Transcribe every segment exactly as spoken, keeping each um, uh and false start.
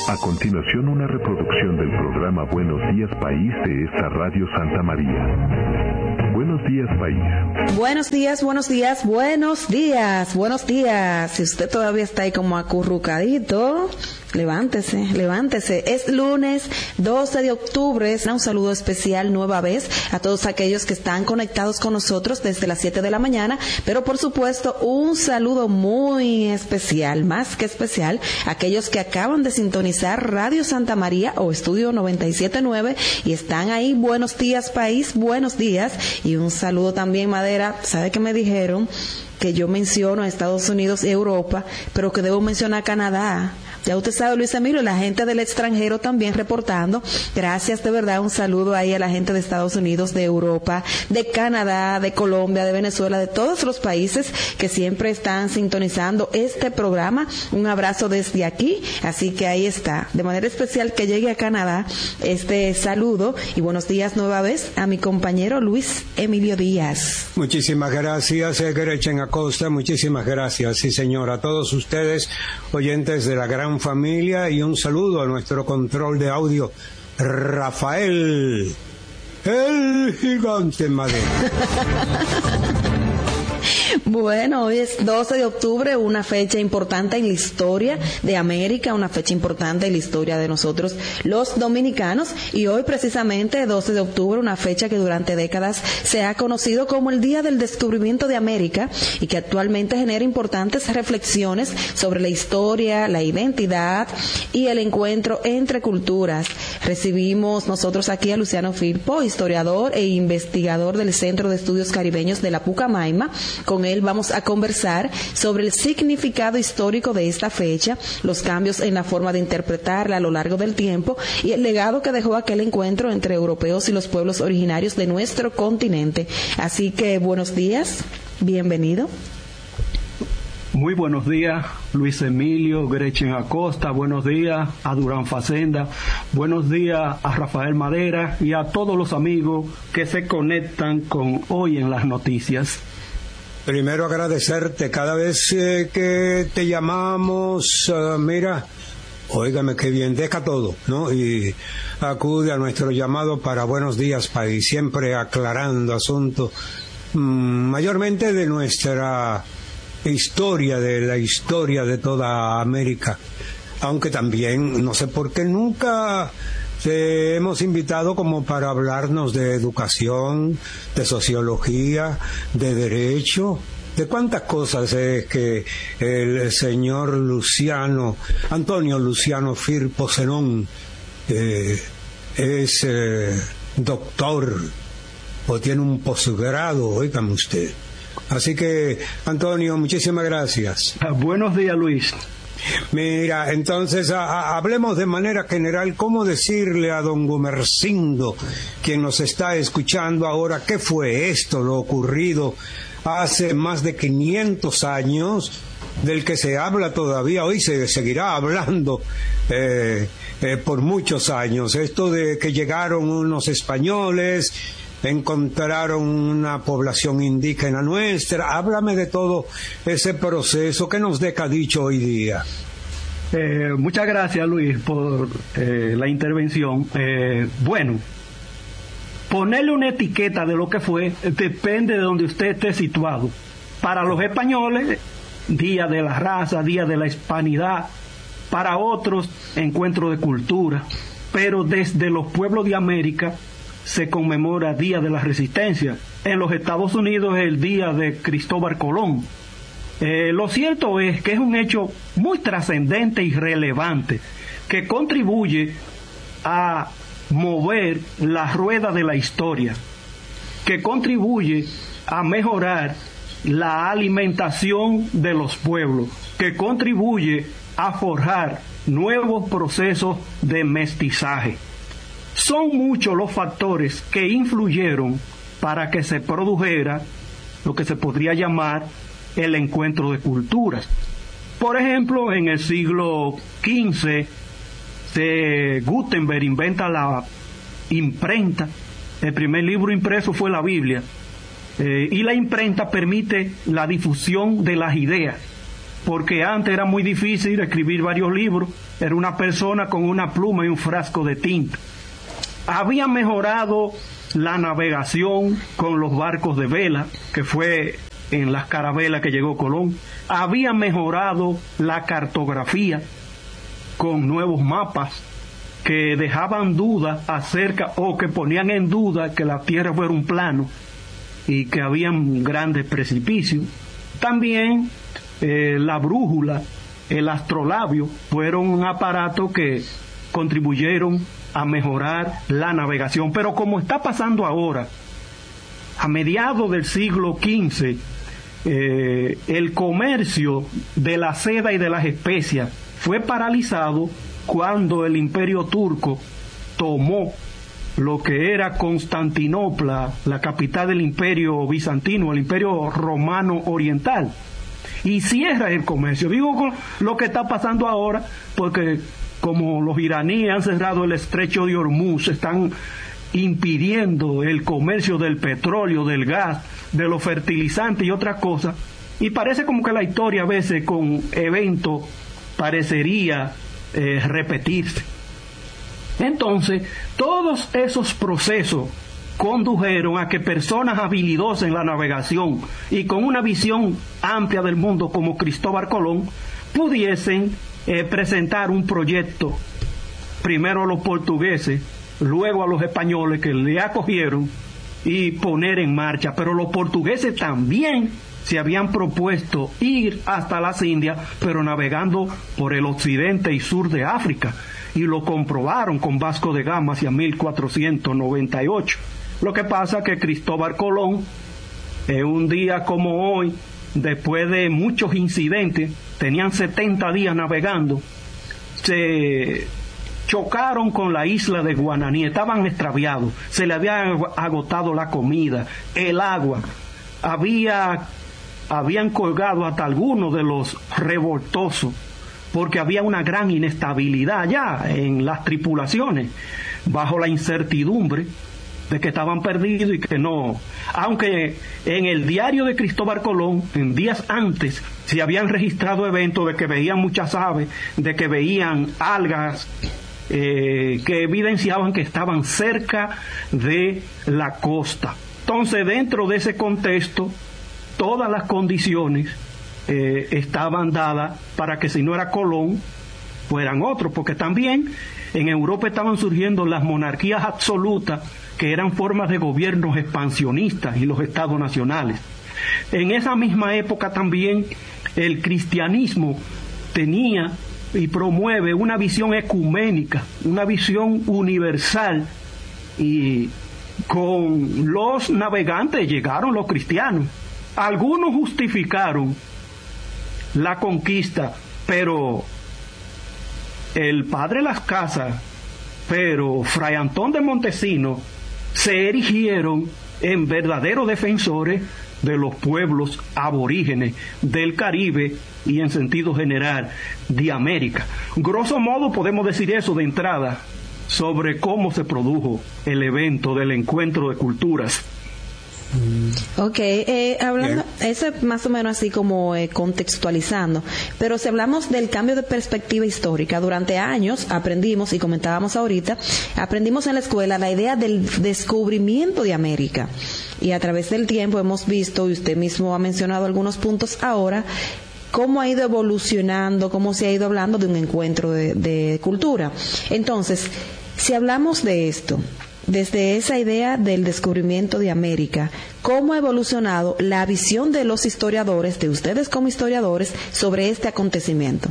A continuación, una reproducción del programa Buenos Días País de esta Radio Santa María. Buenos días, país. Buenos días, buenos días, buenos días, buenos días. Si usted todavía está ahí como acurrucadito, levántese, levántese. Es lunes doce de octubre. Un saludo especial nueva vez a todos aquellos que están conectados con nosotros desde las siete de la mañana, pero por supuesto un saludo muy especial, más que especial, a aquellos que acaban de sintonizar Radio Santa María o Estudio noventa y siete punto nueve y están ahí. Buenos días, país, buenos días. Y un saludo también, Madera. ¿Sabe qué me dijeron? Que yo menciono a Estados Unidos y Europa, pero que debo mencionar a Canadá. Ya usted sabe, Luis Emilio, la gente del extranjero también reportando. Gracias, de verdad, un saludo ahí a la gente de Estados Unidos, de Europa, de Canadá, de Colombia, de Venezuela, de todos los países que siempre están sintonizando este programa. Un abrazo desde aquí, así que ahí está. De manera especial que llegue a Canadá este saludo y buenos días nueva vez a mi compañero Luis Emilio Díaz. Muchísimas gracias, Gretchen Acosta, muchísimas gracias, sí señor, a todos ustedes, oyentes de la gran familia, y un saludo a nuestro control de audio, Rafael, el gigante madera. Bueno, hoy es doce de octubre, una fecha importante en la historia de América, una fecha importante en la historia de nosotros los dominicanos, y hoy precisamente doce de octubre, una fecha que durante décadas se ha conocido como el Día del Descubrimiento de América y que actualmente genera importantes reflexiones sobre la historia, la identidad y el encuentro entre culturas. Recibimos nosotros aquí a Luciano Firpo, historiador e investigador del Centro de Estudios Caribeños de la Pucamaima. Con él vamos a conversar sobre el significado histórico de esta fecha, los cambios en la forma de interpretarla a lo largo del tiempo y el legado que dejó aquel encuentro entre europeos y los pueblos originarios de nuestro continente. Así que buenos días, bienvenido. Muy buenos días, Luis Emilio, Gretchen Acosta, buenos días a Durán Facenda, buenos días a Rafael Madera y a todos los amigos que se conectan con Hoy en las Noticias. Primero agradecerte cada vez eh, que te llamamos, uh, mira, óigame qué bien, deja todo, ¿no? Y acude a nuestro llamado para Buenos Días País, siempre aclarando asuntos, mmm, mayormente de nuestra historia, de la historia de toda América, aunque también, no sé por qué nunca te hemos invitado como para hablarnos de educación, de sociología, de derecho, de cuántas cosas es que el señor Luciano, Antonio Luciano Firpo Zenón, eh, es eh, doctor o tiene un posgrado, óigame usted. Así que, Antonio, muchísimas gracias. Buenos días, Luis. Mira, entonces a, a, hablemos de manera general, ¿cómo decirle a don Gumersindo, quien nos está escuchando ahora, qué fue esto, lo ocurrido hace más de quinientos años, del que se habla todavía hoy, se seguirá hablando eh, eh, por muchos años, esto de que llegaron unos españoles, encontraron una población indígena nuestra? Háblame de todo ese proceso. ¿Qué nos deja dicho hoy día? Eh, muchas gracias, Luis, por eh, la intervención. Eh, bueno, ponerle una etiqueta de lo que fue depende de donde usted esté situado. Para los españoles, Día de la Raza, Día de la Hispanidad. Para otros, Encuentro de Cultura. Pero desde los pueblos de América se conmemora Día de la Resistencia. En los Estados Unidos es el Día de Cristóbal Colón. Eh, lo cierto es que es un hecho muy trascendente y relevante que contribuye a mover la rueda de la historia, que contribuye a mejorar la alimentación de los pueblos, que contribuye a forjar nuevos procesos de mestizaje. Son muchos los factores que influyeron para que se produjera lo que se podría llamar el encuentro de culturas. Por ejemplo, en el siglo quince, se, Gutenberg inventa la imprenta. El primer libro impreso fue la Biblia. Eh, y la imprenta permite la difusión de las ideas. porque antes era muy difícil escribir varios libros, era una persona con una pluma y un frasco de tinta. Había mejorado la navegación con los barcos de vela, que fue en las carabelas que llegó Colón. Había mejorado la cartografía con nuevos mapas que dejaban dudas acerca, o que ponían en duda que la tierra fuera un plano y que habían grandes precipicios. También eh, la brújula, el astrolabio, fueron un aparato que contribuyeron a mejorar la navegación. Pero como está pasando ahora, a mediados del siglo quince, eh, el comercio de la seda y de las especias fue paralizado cuando el Imperio Turco tomó lo que era Constantinopla, la capital del Imperio Bizantino, el Imperio Romano Oriental, y cierra el comercio. Digo lo que está pasando ahora porque como los iraníes han cerrado el estrecho de Hormuz, están impidiendo el comercio del petróleo, del gas, de los fertilizantes y otras cosas, y parece como que la historia a veces con eventos parecería eh, repetirse. Entonces, todos esos procesos condujeron a que personas habilidosas en la navegación y con una visión amplia del mundo como Cristóbal Colón pudiesen eh, presentar un proyecto, primero a los portugueses, luego a los españoles que le acogieron, y poner en marcha. Pero los portugueses también se habían propuesto ir hasta las Indias, pero navegando por el occidente y sur de África, y lo comprobaron con Vasco de Gama hacia mil cuatrocientos noventa y ocho. Lo que pasa que Cristóbal Colón, en un día como hoy, después de muchos incidentes, tenían setenta días navegando, se chocaron con la isla de Guananí, estaban extraviados, se le había agotado la comida, el agua, había, habían colgado hasta algunos de los revoltosos, porque había una gran inestabilidad ya en las tripulaciones, bajo la incertidumbre de que estaban perdidos y que no, aunque en el diario de Cristóbal Colón, en días antes, se habían registrado eventos de que veían muchas aves, de que veían algas, eh, que evidenciaban que estaban cerca de la costa. Entonces, dentro de ese contexto, todas las condiciones eh, estaban dadas para que si no era Colón, fueran otros, porque también en Europa estaban surgiendo las monarquías absolutas, que eran formas de gobiernos expansionistas, y los estados nacionales. En esa misma época también el cristianismo tenía y promueve una visión ecuménica, una visión universal, y con los navegantes llegaron los cristianos. Algunos justificaron la conquista, pero el padre Las Casas, pero Fray Antón de Montesinos, se erigieron en verdaderos defensores de los pueblos aborígenes del Caribe y en sentido general de América. Grosso modo podemos decir eso de entrada sobre cómo se produjo el evento del encuentro de culturas. Ok, eh, hablando, eso es más o menos así como eh, contextualizando, pero si hablamos del cambio de perspectiva histórica, durante años aprendimos, y comentábamos ahorita, aprendimos en la escuela la idea del descubrimiento de América, y a través del tiempo hemos visto, y usted mismo ha mencionado algunos puntos ahora, cómo ha ido evolucionando, cómo se ha ido hablando de un encuentro de, de cultura. Entonces, si hablamos de esto, desde esa idea del descubrimiento de América, ¿cómo ha evolucionado la visión de los historiadores, de ustedes como historiadores, sobre este acontecimiento?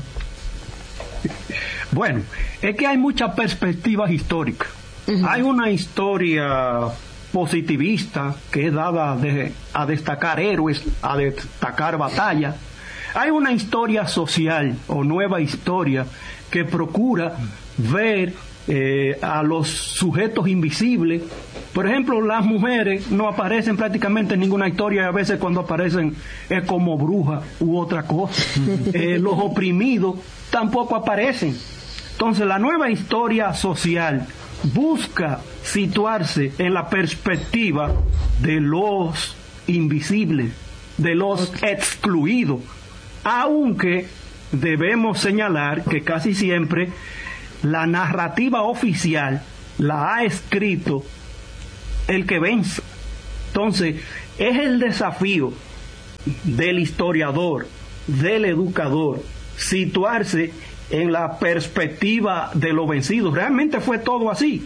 Bueno, es que hay muchas perspectivas históricas. Uh-huh. Hay una historia positivista que es dada de, a destacar héroes, a destacar batallas. Hay una historia social o nueva historia que procura ver Eh, a los sujetos invisibles. Por ejemplo, las mujeres no aparecen prácticamente en ninguna historia, y a veces cuando aparecen es como brujas u otra cosa. eh, los oprimidos tampoco aparecen. Entonces, la nueva historia social busca situarse en la perspectiva de los invisibles, de los excluidos, aunque debemos señalar que casi siempre la narrativa oficial la ha escrito el que vence. Entonces, es el desafío del historiador, del educador, situarse en la perspectiva de los vencidos. ¿Realmente fue todo así?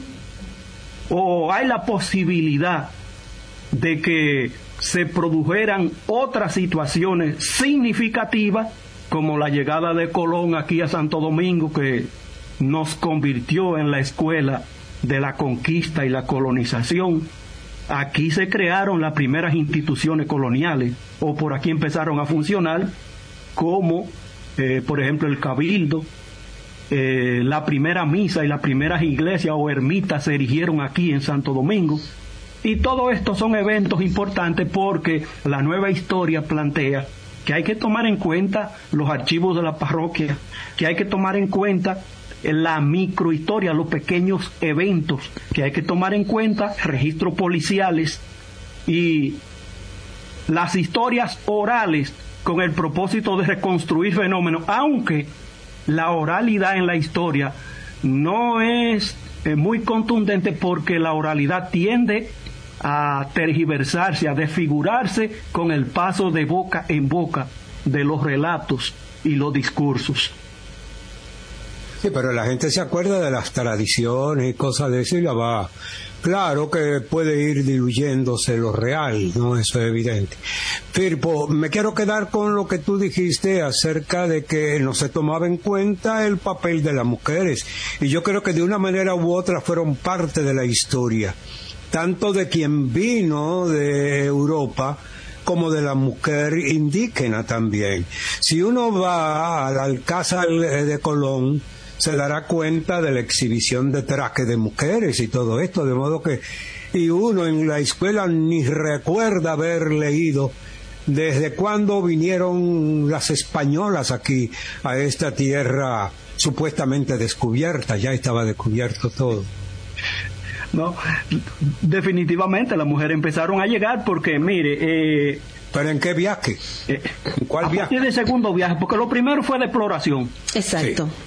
¿O hay la posibilidad de que se produjeran otras situaciones significativas, como la llegada de Colón aquí a Santo Domingo, que nos convirtió en la escuela de la conquista y la colonización? Aquí se crearon las primeras instituciones coloniales, o por aquí empezaron a funcionar, como eh, por ejemplo el Cabildo. Eh, la primera misa y las primeras iglesias o ermitas se erigieron aquí en Santo Domingo. Y todo esto son eventos importantes porque la nueva historia plantea que hay que tomar en cuenta los archivos de la parroquia, que hay que tomar en cuenta la microhistoria, los pequeños eventos, que hay que tomar en cuenta registros policiales y las historias orales con el propósito de reconstruir fenómenos, aunque la oralidad en la historia no es eh, muy contundente, porque la oralidad tiende a tergiversarse, a desfigurarse con el paso de boca en boca de los relatos y los discursos. Sí, pero la gente se acuerda de las tradiciones y cosas de eso y la va... Claro que puede ir diluyéndose lo real, ¿no? Eso es evidente. Firpo, me quiero quedar con lo que tú dijiste acerca de que no se tomaba en cuenta el papel de las mujeres. Y yo creo que de una manera u otra fueron parte de la historia, tanto de quien vino de Europa como de la mujer indígena también. Si uno va al Alcázar de Colón, se dará cuenta de la exhibición de trajes de mujeres y todo esto, de modo que, y uno en la escuela ni recuerda haber leído desde cuándo vinieron las españolas aquí a esta tierra supuestamente descubierta. Ya estaba descubierto todo. No, definitivamente las mujeres empezaron a llegar porque, mire... Eh, ¿Pero en qué viaje? Eh, ¿En cuál a viaje? partir del segundo viaje, porque lo primero fue de exploración. Exacto. Sí.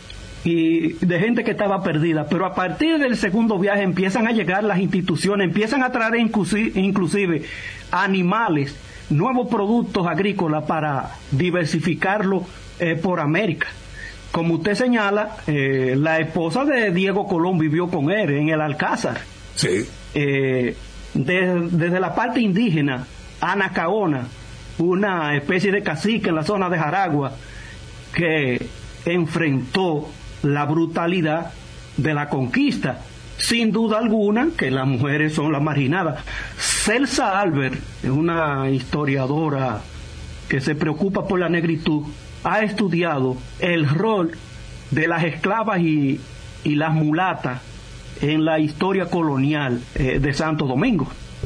Y de gente que estaba perdida, pero a partir del segundo viaje empiezan a llegar las instituciones, empiezan a traer inclusive, inclusive animales, nuevos productos agrícolas para diversificarlo eh, por América. Como usted señala, eh, la esposa de Diego Colón vivió con él en el Alcázar. Sí. Eh, de, desde la parte indígena, Anacaona, una especie de cacique en la zona de Jaragua, que enfrentó la brutalidad de la conquista. Sin duda alguna que las mujeres son las marginadas. Celsa Albert, una historiadora que se preocupa por la negritud, ha estudiado el rol de las esclavas y, y las mulatas en la historia colonial eh, de Santo Domingo.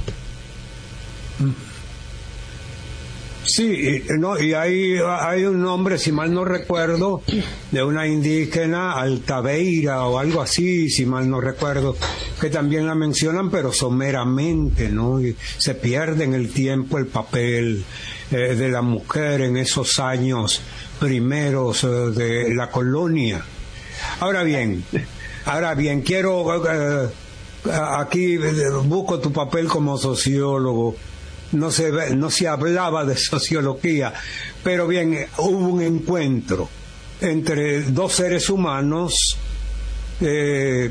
Sí, y, no, y hay, hay un nombre, si mal no recuerdo, de una indígena, Altaveira o algo así, si mal no recuerdo, que también la mencionan, pero someramente, ¿no? Y se pierde en el tiempo el papel eh, de la mujer en esos años primeros eh, de la colonia. Ahora bien, ahora bien, quiero, eh, aquí busco tu papel como sociólogo. No se, ve, no se hablaba de sociología, pero bien, hubo un encuentro entre dos seres humanos eh,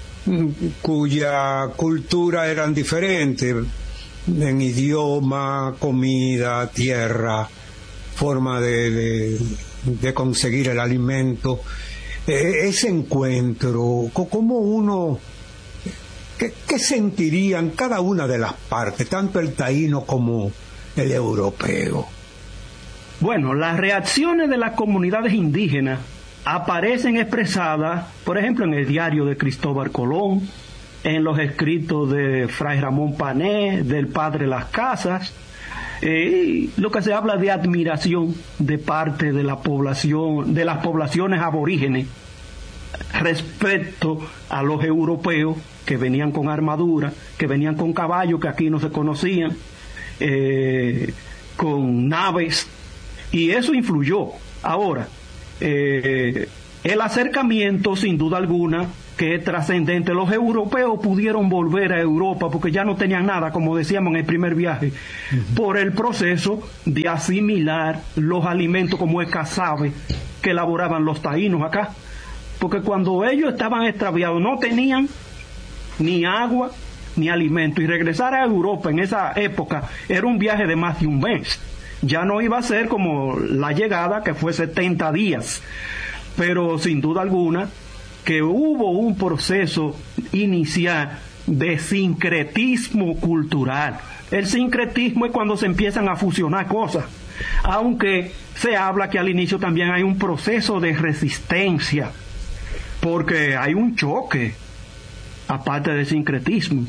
cuya cultura eran diferentes en idioma, comida, tierra, forma de, de, de conseguir el alimento. Eh, ese encuentro, ¿cómo uno... ¿Qué, ¿Qué sentirían cada una de las partes, tanto el taíno como el europeo? Bueno, las reacciones de las comunidades indígenas aparecen expresadas, por ejemplo, en el diario de Cristóbal Colón, en los escritos de Fray Ramón Pané, del Padre Las Casas, eh, lo que se habla de admiración de parte de la población, de las poblaciones aborígenes respecto a los europeos que venían con armadura, que venían con caballos que aquí no se conocían, eh, con naves, y eso influyó. Ahora, eh, el acercamiento, sin duda alguna, que es trascendente. Los europeos pudieron volver a Europa porque ya no tenían nada, como decíamos en el primer viaje, uh-huh. por el proceso de asimilar los alimentos como el casabe que elaboraban los taínos acá. Porque cuando ellos estaban extraviados no tenían ni agua ni alimento, y regresar a Europa en esa época era un viaje de más de un mes. Ya no iba a ser como la llegada, que fue setenta días, pero sin duda alguna que hubo un proceso inicial de sincretismo cultural. El sincretismo es cuando se empiezan a fusionar cosas, aunque se habla que al inicio también hay un proceso de resistencia, porque hay un choque, aparte del sincretismo.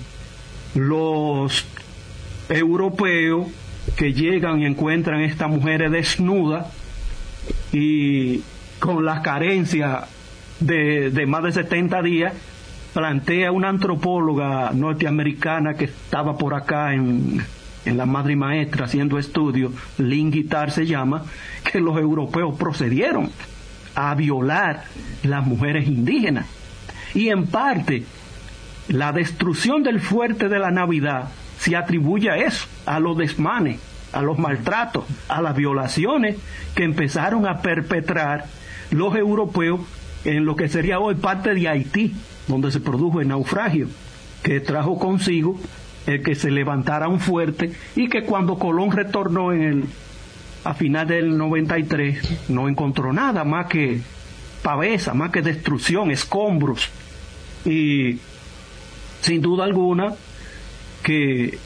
Los europeos que llegan y encuentran a estas mujeres desnudas y con las carencias de, de más de setenta días, plantea una antropóloga norteamericana que estaba por acá en, en la Madre y Maestra haciendo estudios, Lynn Guittard se llama, que los europeos procedieron a violar las mujeres indígenas. Y en parte, la destrucción del fuerte de la Navidad se atribuye a eso, a los desmanes, a los maltratos, a las violaciones que empezaron a perpetrar los europeos en lo que sería hoy parte de Haití, donde se produjo el naufragio, que trajo consigo el que se levantara un fuerte, y que cuando Colón retornó en el, a final del noventa y tres, no encontró nada más que pavesa, más que destrucción, escombros. Y sin duda alguna que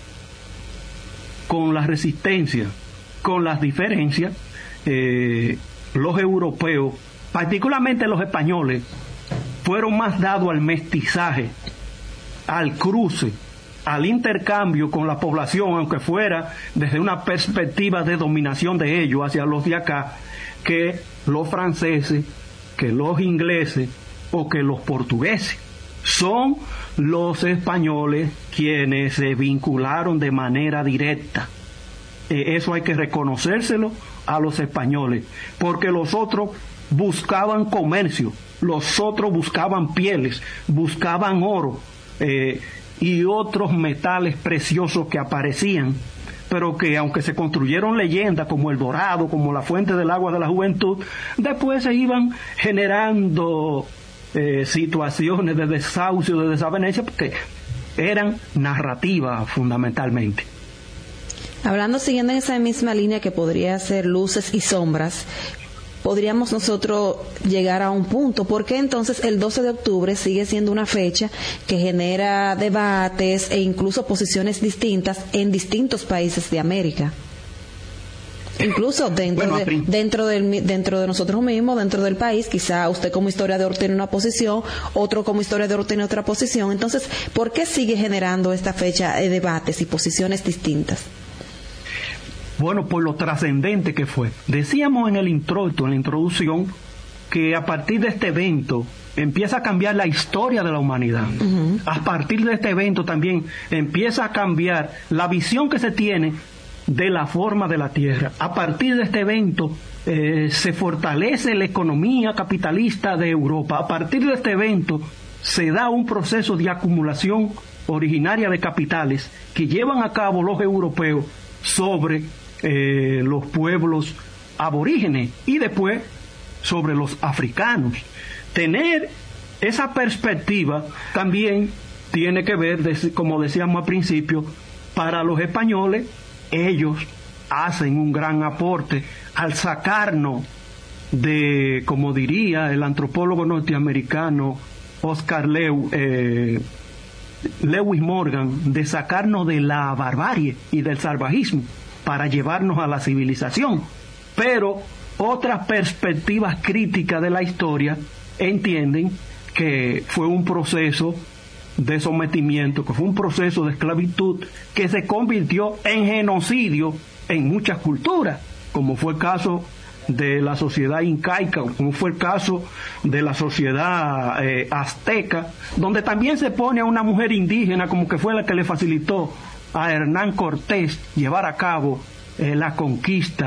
con la resistencia, con las diferencias, eh, los europeos, particularmente los españoles, fueron más dados al mestizaje, al cruce, al intercambio con la población, aunque fuera desde una perspectiva de dominación de ellos hacia los de acá, que los franceses, que los ingleses o que los portugueses. Son los españoles quienes se vincularon de manera directa. Eh, eso hay que reconocérselo a los españoles, porque los otros buscaban comercio, los otros buscaban pieles, buscaban oro eh, y otros metales preciosos que aparecían, pero que aunque se construyeron leyendas como el Dorado, como la fuente del agua de la juventud, después se iban generando eh, situaciones de desahucio, de desavenencia, porque eran narrativas fundamentalmente. Hablando, siguiendo en esa misma línea que podría ser luces y sombras, podríamos nosotros llegar a un punto. ¿Por qué entonces el doce de octubre sigue siendo una fecha que genera debates e incluso posiciones distintas en distintos países de América? Incluso dentro, bueno, de, dentro, del, dentro de nosotros mismos, dentro del país, quizá usted como historiador tiene una posición, otro como historiador tiene otra posición. Entonces, ¿por qué sigue generando esta fecha de debates y posiciones distintas? Bueno, por lo trascendente que fue. Decíamos en el introito, en la introducción, que a partir de este evento empieza a cambiar la historia de la humanidad. Uh-huh. A partir de este evento también empieza a cambiar la visión que se tiene de la forma de la Tierra. A partir de este evento eh, se fortalece la economía capitalista de Europa. A partir de este evento se da un proceso de acumulación originaria de capitales que llevan a cabo los europeos sobre eh, los pueblos aborígenes y después sobre los africanos. Tener esa perspectiva también tiene que ver, como decíamos al principio, para los españoles, ellos hacen un gran aporte al sacarnos de, como diría el antropólogo norteamericano Oscar Lew, eh, Lewis Morgan, de sacarnos de la barbarie y del salvajismo para llevarnos a la civilización. Pero otras perspectivas críticas de la historia entienden que fue un proceso de sometimiento, que fue un proceso de esclavitud que se convirtió en genocidio en muchas culturas, como fue el caso de la sociedad incaica, como fue el caso de la sociedad eh, azteca, donde también se pone a una mujer indígena como que fue la que le facilitó a Hernán Cortés llevar a cabo eh, la conquista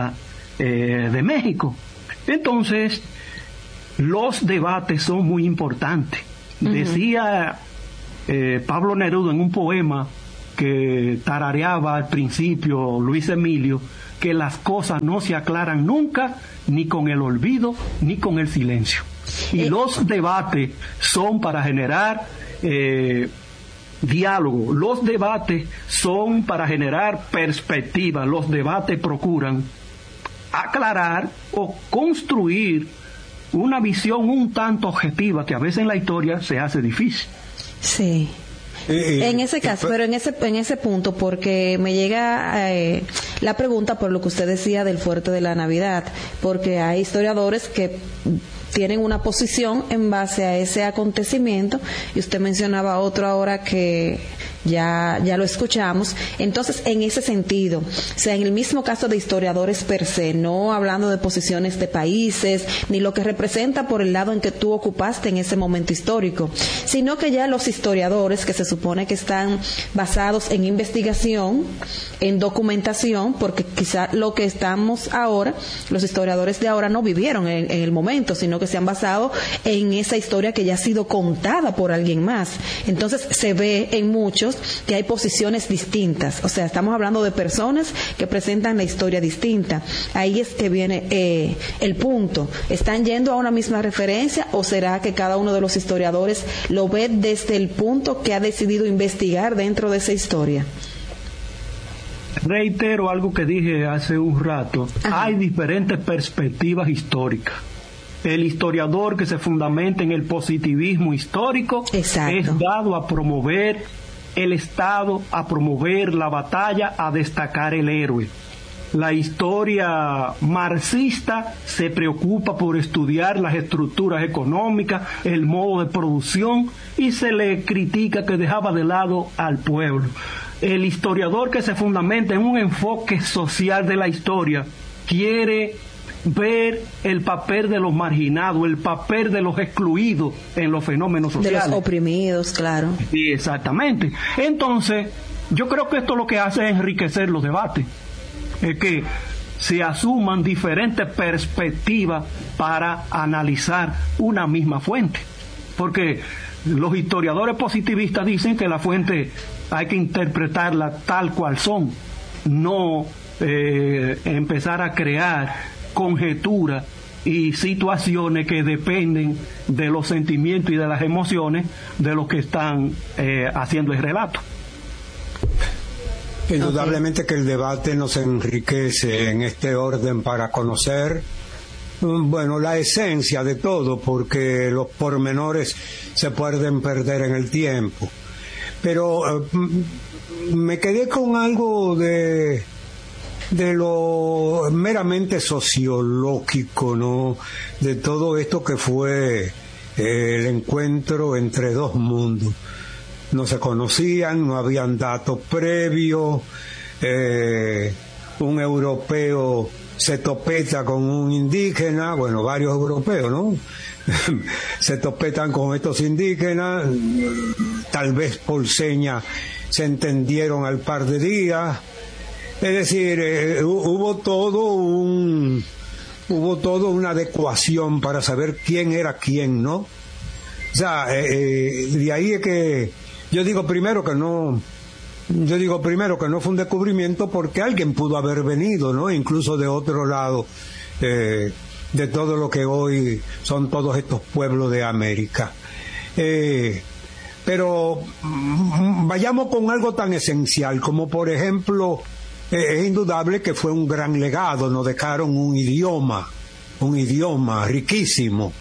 eh, de México. Entonces, los debates son muy importantes. Uh-huh. Decía eh, Pablo Neruda en un poema que tarareaba al principio Luis Emilio, que las cosas no se aclaran nunca, ni con el olvido, ni con el silencio. Y eh. los debates son para generar eh, diálogo, los debates son para generar perspectiva, los debates procuran aclarar o construir una visión un tanto objetiva que a veces en la historia se hace difícil. Sí. Eh, en ese caso, pero en ese en ese punto, porque me llega eh, la pregunta por lo que usted decía del fuerte de la Navidad, porque hay historiadores que tienen una posición en base a ese acontecimiento, y usted mencionaba otro ahora que ya ya lo escuchamos. Entonces, en ese sentido, o sea, en el mismo caso de historiadores per se, no hablando de posiciones de países, ni lo que representa por el lado en que tú ocupaste en ese momento histórico, sino que ya los historiadores que se supone que están basados en investigación, en documentación, porque quizá lo que estamos ahora, los historiadores de ahora no vivieron en, en el momento, sino que se han basado en esa historia que ya ha sido contada por alguien más. Entonces, se ve en muchos que hay posiciones distintas, o sea, estamos hablando de personas que presentan la historia distinta. Ahí es que viene eh, el punto. ¿Están yendo a una misma referencia o será que cada uno de los historiadores lo ve desde el punto que ha decidido investigar dentro de esa historia? Reitero algo que dije hace un rato. Ajá. Hay diferentes perspectivas históricas. El historiador que se fundamenta en el positivismo histórico Exacto. es dado a promover el Estado, a promover la batalla, a destacar el héroe. La historia marxista se preocupa por estudiar las estructuras económicas, el modo de producción, y se le critica que dejaba de lado al pueblo. El historiador que se fundamenta en un enfoque social de la historia quiere ver el papel de los marginados, el papel de los excluidos en los fenómenos sociales. De los oprimidos, claro. Sí, exactamente. Entonces, yo creo que esto lo que hace es enriquecer los debates, es que se asuman diferentes perspectivas para analizar una misma fuente. Porque los historiadores positivistas dicen que la fuente hay que interpretarla tal cual son, no eh, empezar a crear conjeturas y situaciones que dependen de los sentimientos y de las emociones de los que están eh, haciendo el relato. Indudablemente que el debate nos enriquece en este orden para conocer, bueno, la esencia de todo, porque los pormenores se pueden perder en el tiempo. Pero eh, me quedé con algo de de lo meramente sociológico, ¿no? De todo esto que fue eh, el encuentro entre dos mundos. No se conocían, no habían datos previos, eh, un europeo se topeta con un indígena, bueno, varios europeos, ¿no? Se topetan con estos indígenas, tal vez por señas se entendieron al par de días. Es decir, eh, hubo todo un hubo todo una adecuación para saber quién era quién, ¿no? O sea, eh, eh, de ahí es que yo digo primero que no yo digo primero que no fue un descubrimiento, porque alguien pudo haber venido, ¿no? Incluso de otro lado, eh, de todo lo que hoy son todos estos pueblos de América. Eh, pero mm, vayamos con algo tan esencial como, por ejemplo, es indudable que fue un gran legado, nos dejaron un idioma, un idioma riquísimo,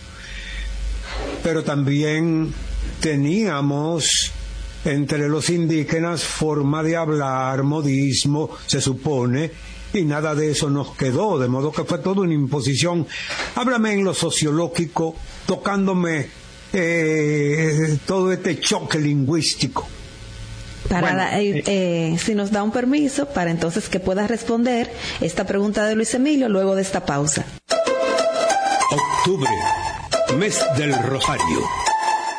pero también teníamos entre los indígenas forma de hablar, modismo, se supone, y nada de eso nos quedó, de modo que fue toda una imposición. Háblame en lo sociológico, tocándome eh, todo este choque lingüístico. Para Bueno, la, eh, eh, si nos da un permiso, para entonces que pueda responder esta pregunta de Luis Emilio luego de esta pausa. Octubre, mes del Rosario.